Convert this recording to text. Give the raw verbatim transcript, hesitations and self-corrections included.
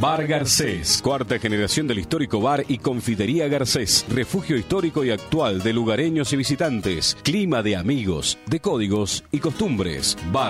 Bar Garcés, cuarta generación del histórico bar y confitería Garcés, refugio histórico y actual de lugareños y visitantes, clima de amigos, de códigos y costumbres. Bar